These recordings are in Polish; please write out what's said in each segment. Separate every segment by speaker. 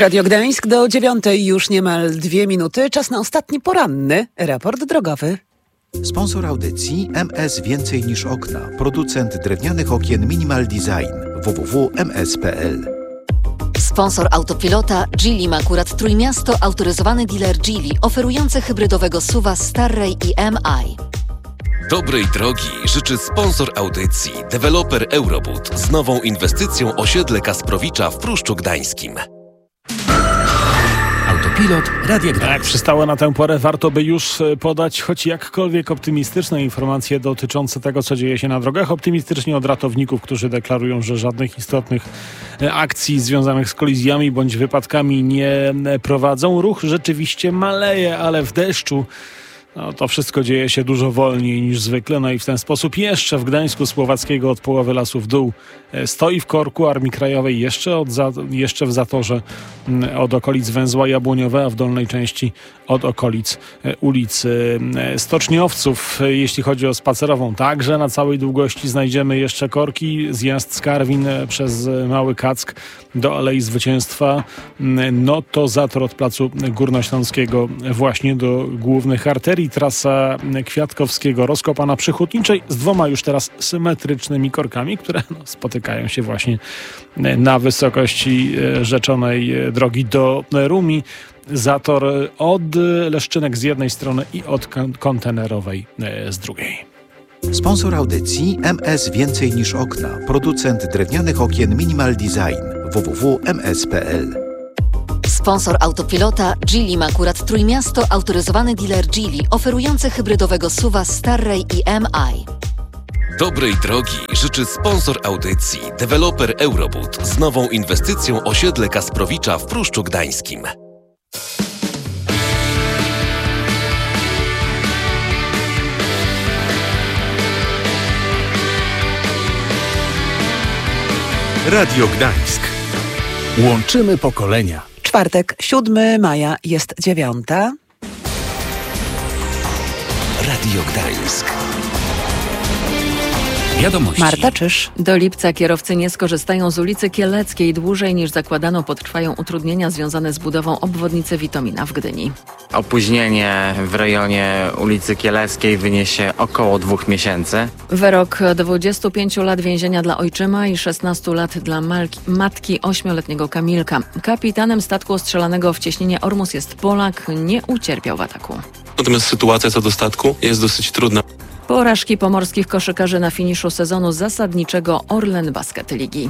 Speaker 1: Radio Gdańsk do 9:00 już niemal 2 minuty. Czas na ostatni poranny raport drogowy.
Speaker 2: Sponsor audycji MS Więcej niż okna. Producent drewnianych okien Minimal Design. www.ms.pl.
Speaker 3: Sponsor Autopilota Geely akurat Trójmiasto, autoryzowany dealer Geely oferujący hybrydowego SUV-a Starray i MI.
Speaker 4: Dobrej drogi życzy sponsor audycji, deweloper Eurobud z nową inwestycją osiedle Kasprowicza w Pruszczu Gdańskim.
Speaker 5: Autopilot Radia Gdańsk.
Speaker 6: Jak przystało na tę porę, warto by już podać choć jakkolwiek optymistyczne informacje dotyczące tego, co dzieje się na drogach. Optymistycznie od ratowników, którzy deklarują, że żadnych istotnych akcji związanych z kolizjami bądź wypadkami nie prowadzą. Ruch rzeczywiście maleje, ale w deszczu to wszystko dzieje się dużo wolniej niż zwykle. No i w ten sposób jeszcze w Gdańsku Słowackiego od połowy lasu w dół stoi w korku Armii Krajowej, jeszcze w zatorze od okolic węzła Jabłoniowe, a w dolnej części od okolic ulicy Stoczniowców. Jeśli chodzi o spacerową, także na całej długości znajdziemy jeszcze korki. Zjazd z Karwin przez Mały Kack do Alei Zwycięstwa. No to zator od placu Górnośląskiego właśnie do głównych arterii. Trasa Kwiatkowskiego rozkopana przy Hutniczej z 2 już teraz symetrycznymi korkami, które spotykają się właśnie na wysokości rzeczonej drogi do Rumi. Zator od Leszczynek z jednej strony i od Kontenerowej z drugiej.
Speaker 2: Sponsor audycji MS Więcej niż okna. Producent drewnianych okien Minimal Design. www.ms.pl.
Speaker 3: Sponsor Autopilota Geely akurat Trójmiasto, autoryzowany dealer Geely oferujący hybrydowego SUV-a Starray i MI.
Speaker 4: Dobrej drogi życzy sponsor audycji, deweloper Eurobud z nową inwestycją osiedle Kasprowicza w Pruszczu Gdańskim.
Speaker 5: Radio Gdańsk. Łączymy pokolenia.
Speaker 1: Czwartek, 7 maja, jest 9:00.
Speaker 4: Radio Gdańsk.
Speaker 5: Wiadomości.
Speaker 1: Marta Czyż.
Speaker 7: Do lipca kierowcy nie skorzystają z ulicy Kieleckiej. Dłużej niż zakładano potrwają utrudnienia związane z budową obwodnicy Witomina w Gdyni.
Speaker 8: Opóźnienie w rejonie ulicy Kieleckiej wyniesie około 2 miesięcy.
Speaker 7: Wyrok 25 lat więzienia dla ojczyma i 16 lat dla matki 8-letniego Kamilka. Kapitanem statku ostrzelanego w cieśninie Ormus jest Polak. Nie ucierpiał w ataku.
Speaker 9: Natomiast sytuacja co do statku jest dosyć trudna.
Speaker 7: Porażki pomorskich koszykarzy na finiszu sezonu zasadniczego Orlen Basket Ligi.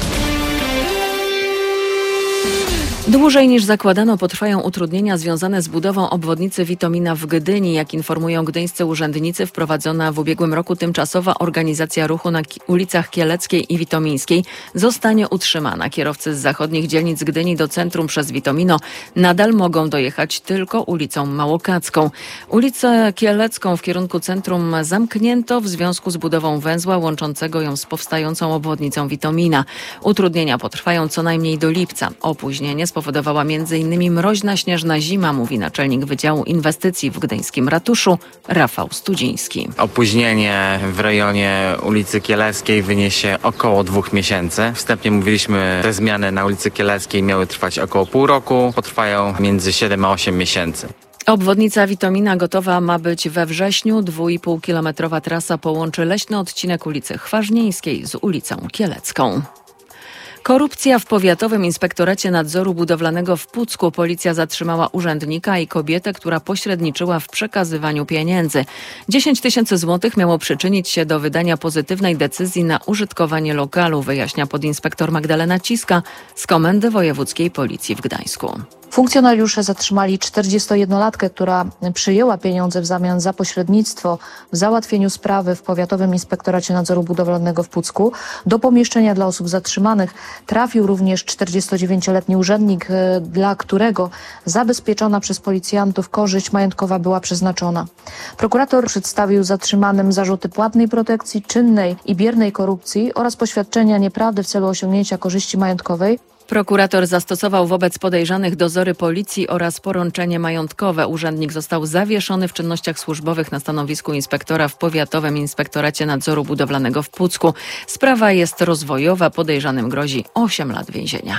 Speaker 7: Dłużej niż zakładano potrwają utrudnienia związane z budową obwodnicy Witomina w Gdyni. Jak informują gdyńscy urzędnicy, wprowadzona w ubiegłym roku tymczasowa organizacja ruchu na ulicach Kieleckiej i Witomińskiej zostanie utrzymana. Kierowcy z zachodnich dzielnic Gdyni do centrum przez Witomino nadal mogą dojechać tylko ulicą Małokacką. Ulicę Kielecką w kierunku centrum zamknięto w związku z budową węzła łączącego ją z powstającą obwodnicą Witomina. Utrudnienia potrwają co najmniej do lipca. Opóźnienie spowodowała m.in. mroźna śnieżna zima, mówi naczelnik Wydziału Inwestycji w gdyńskim ratuszu Rafał Studziński.
Speaker 8: Opóźnienie w rejonie ulicy Kieleckiej wyniesie około 2 miesięcy. Wstępnie mówiliśmy, te zmiany na ulicy Kieleckiej miały trwać około pół roku, potrwają między 7 a 8 miesięcy.
Speaker 7: Obwodnica Witomina gotowa ma być we wrześniu. 2,5-kilometrowa trasa połączy leśny odcinek ulicy Chwaźnieńskiej z ulicą Kielecką. Korupcja w Powiatowym Inspektoracie Nadzoru Budowlanego w Pucku. Policja zatrzymała urzędnika i kobietę, która pośredniczyła w przekazywaniu pieniędzy. 10 000 złotych miało przyczynić się do wydania pozytywnej decyzji na użytkowanie lokalu, wyjaśnia podinspektor Magdalena Ciska z Komendy Wojewódzkiej Policji w Gdańsku.
Speaker 10: Funkcjonariusze zatrzymali 41-latkę, która przyjęła pieniądze w zamian za pośrednictwo w załatwieniu sprawy w Powiatowym Inspektoracie Nadzoru Budowlanego w Pucku. Do pomieszczenia dla osób zatrzymanych trafił również 49-letni urzędnik, dla którego zabezpieczona przez policjantów korzyść majątkowa była przeznaczona. Prokurator przedstawił zatrzymanym zarzuty płatnej protekcji, czynnej i biernej korupcji oraz poświadczenia nieprawdy w celu osiągnięcia korzyści majątkowej.
Speaker 7: Prokurator zastosował wobec podejrzanych dozory policji oraz poręczenie majątkowe. Urzędnik został zawieszony w czynnościach służbowych na stanowisku inspektora w Powiatowym Inspektoracie Nadzoru Budowlanego w Pucku. Sprawa jest rozwojowa, podejrzanym grozi 8 lat więzienia.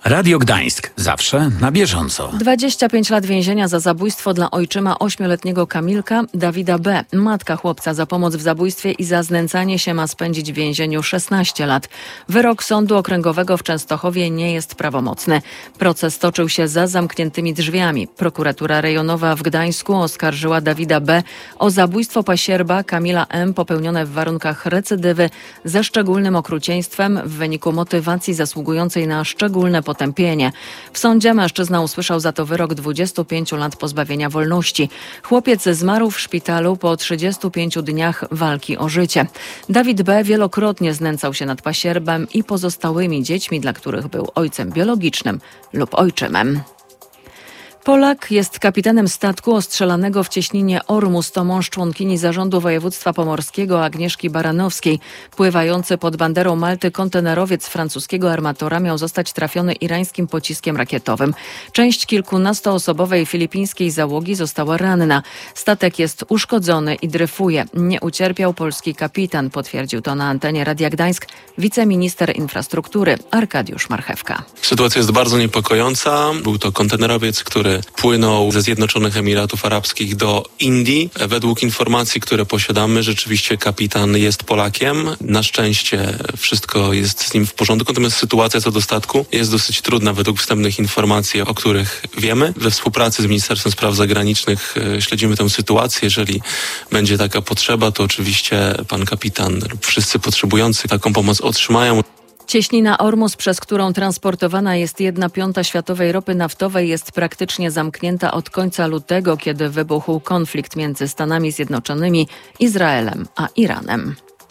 Speaker 5: Radio Gdańsk. Zawsze na bieżąco.
Speaker 7: 25 lat więzienia za zabójstwo dla ojczyma 8-letniego Kamilka, Dawida B. Matka chłopca za pomoc w zabójstwie i za znęcanie się ma spędzić w więzieniu 16 lat. Wyrok Sądu Okręgowego w Częstochowie nie jest prawomocny. Proces toczył się za zamkniętymi drzwiami. Prokuratura rejonowa w Gdańsku oskarżyła Dawida B. o zabójstwo pasierba Kamila M. popełnione w warunkach recydywy ze szczególnym okrucieństwem w wyniku motywacji zasługującej na szczególne potępienie. W sądzie mężczyzna usłyszał za to wyrok 25 lat pozbawienia wolności. Chłopiec zmarł w szpitalu po 35 dniach walki o życie. Dawid B. wielokrotnie znęcał się nad pasierbem i pozostałymi dziećmi, dla których był ojcem biologicznym lub ojczymem. Polak jest kapitanem statku ostrzelanego w cieśninie Ormus. To mąż członkini Zarządu Województwa Pomorskiego Agnieszki Baranowskiej. Pływający pod banderą Malty kontenerowiec francuskiego armatora miał zostać trafiony irańskim pociskiem rakietowym. Część kilkunastoosobowej filipińskiej załogi została ranna. Statek jest uszkodzony i dryfuje. Nie ucierpiał polski kapitan, potwierdził to na antenie Radia Gdańsk wiceminister infrastruktury Arkadiusz Marchewka.
Speaker 9: Sytuacja jest bardzo niepokojąca. Był to kontenerowiec, który płynął ze Zjednoczonych Emiratów Arabskich do Indii. Według informacji, które posiadamy, rzeczywiście kapitan jest Polakiem. Na szczęście wszystko jest z nim w porządku, natomiast sytuacja co do statku jest dosyć trudna według wstępnych informacji, o których wiemy. We współpracy z Ministerstwem Spraw Zagranicznych śledzimy tę sytuację. Jeżeli będzie taka potrzeba, to oczywiście pan kapitan lub wszyscy potrzebujący taką pomoc otrzymają.
Speaker 7: Cieśnina Ormus, przez którą transportowana jest 1/5 światowej ropy naftowej, jest praktycznie zamknięta od końca lutego, kiedy wybuchł konflikt między Stanami Zjednoczonymi, Izraelem a Iranem.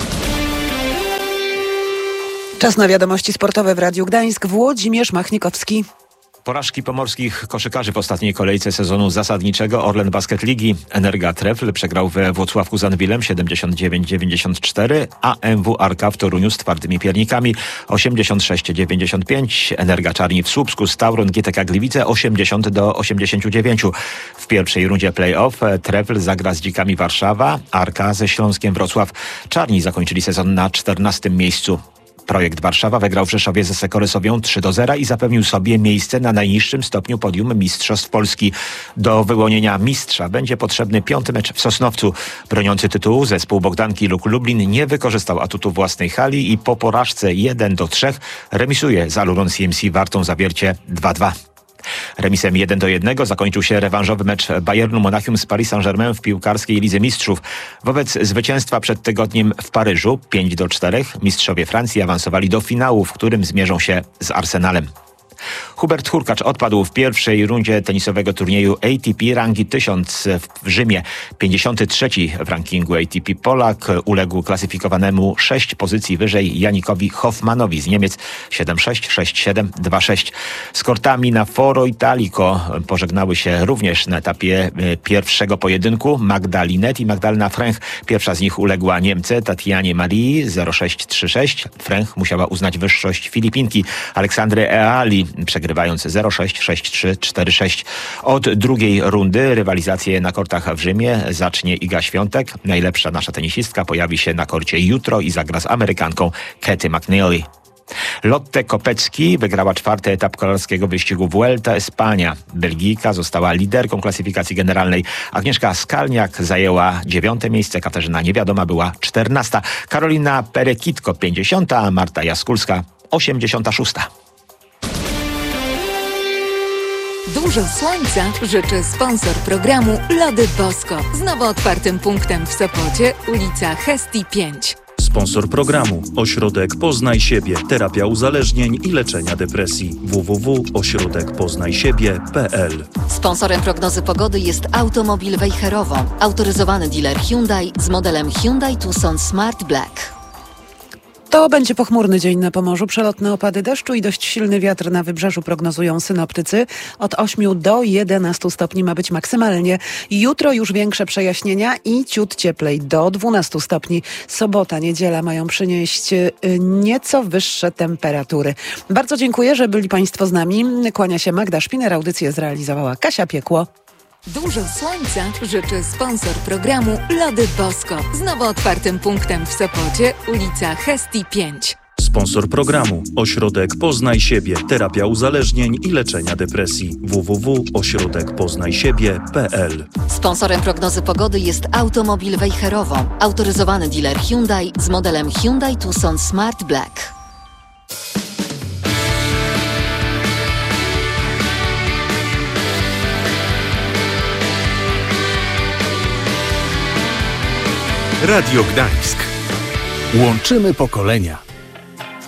Speaker 1: Czas na wiadomości sportowe w Radiu Gdańsk. Włodzimierz Machnikowski.
Speaker 11: Porażki pomorskich koszykarzy w ostatniej kolejce sezonu zasadniczego Orlen Basket Ligi. Energa Trefl przegrał we Włocławku z Anwilem 79-94, a MW Arka w Toruniu z twardymi piernikami 86-95. Energa Czarni w Słupsku z Tauron GTK Gliwice 80-89. W pierwszej rundzie play-off Trefl zagra z Dzikami Warszawa, Arka ze Śląskiem Wrocław. Czarni zakończyli sezon na 14. miejscu. Projekt Warszawa wygrał w Rzeszowie ze Sekorysowią 3-0 i zapewnił sobie miejsce na najniższym stopniu podium Mistrzostw Polski. Do wyłonienia mistrza będzie potrzebny 5. mecz w Sosnowcu. Broniący tytułu zespół Bogdanki Luk Lublin nie wykorzystał atutu własnej hali i po porażce 1-3 remisuje z Aluron CMC Wartą Zawiercie 2-2. Remisem 1-1 zakończył się rewanżowy mecz Bayernu Monachium z Paris Saint-Germain w piłkarskiej Lidze Mistrzów. Wobec zwycięstwa przed tygodniem w Paryżu 5-4 mistrzowie Francji awansowali do finału, w którym zmierzą się z Arsenalem. Hubert Hurkacz odpadł w pierwszej rundzie tenisowego turnieju ATP rangi 1000 w Rzymie. 53. w rankingu ATP Polak uległ klasyfikowanemu 6 pozycji wyżej Janikowi Hoffmanowi z Niemiec 7-6, 6-7, 2-6. Z kortami na Foro Italico pożegnały się również na etapie pierwszego pojedynku Magda Linet i Magdalena Fręch. Pierwsza z nich uległa Niemce Tatianie Marii 0-6, 3-6. Fręch musiała uznać wyższość Filipinki Aleksandry Eali, przegrywając 0-6, 6-3, 4-6. Od drugiej rundy rywalizację na kortach w Rzymie zacznie Iga Świątek. Najlepsza nasza tenisistka pojawi się na korcie jutro i zagra z Amerykanką Katy McNeely. Lotte Kopecki wygrała 4. etap kolarskiego wyścigu Vuelta Espania. Belgijka została liderką klasyfikacji generalnej. Agnieszka Skalniak zajęła 9. miejsce, Katarzyna Niewiadoma była 14. Karolina Perekitko 50, a Marta Jaskulska 86.
Speaker 3: Dużo słońca życzy sponsor programu Lody Bosko z nowo otwartym punktem w Sopocie, ulica Hestii 5.
Speaker 12: Sponsor programu Ośrodek Poznaj Siebie. Terapia uzależnień i leczenia depresji. www.ośrodekpoznajsiebie.pl.
Speaker 3: Sponsorem prognozy pogody jest Automobil Wejherowo. Autoryzowany dealer Hyundai z modelem Hyundai Tucson Smart Black.
Speaker 1: To będzie pochmurny dzień na Pomorzu, przelotne opady deszczu i dość silny wiatr na wybrzeżu prognozują synoptycy. Od 8 do 11 stopni ma być maksymalnie. Jutro już większe przejaśnienia i ciut cieplej do 12 stopni. Sobota, niedziela mają przynieść nieco wyższe temperatury. Bardzo dziękuję, że byli Państwo z nami. Kłania się Magda Szpiner, audycję zrealizowała Kasia Piekło.
Speaker 3: Dużo słońca życzy sponsor programu Lody Bosko z nowo otwartym punktem w Sopocie, ulica Hestii 5.
Speaker 12: Sponsor programu: Ośrodek Poznaj Siebie. Terapia uzależnień i leczenia depresji. www.ośrodekpoznajsiebie.pl.
Speaker 3: Sponsorem prognozy pogody jest Automobil Wejherowo, autoryzowany dealer Hyundai z modelem Hyundai Tucson Smart Black.
Speaker 2: Radio Gdańsk.
Speaker 13: Łączymy pokolenia.